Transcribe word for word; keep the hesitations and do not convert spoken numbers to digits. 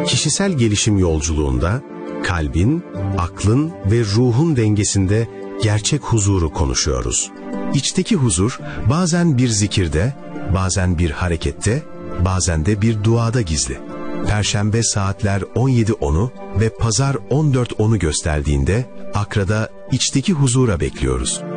Kişisel gelişim yolculuğunda kalbin, aklın ve ruhun dengesinde gerçek huzuru konuşuyoruz. İçteki huzur bazen bir zikirde, bazen bir harekette, bazen de bir duada gizli. Perşembe saatler on yedi onu ve pazar on dört onu gösterdiğinde Akra'da içteki huzura bekliyoruz.